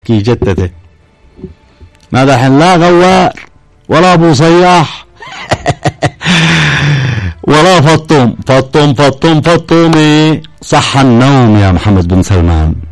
كي جتته ما دحين لا غوار ولا ابو صياح ولا فطوم فطومي صح النوم يا محمد بن سلمان.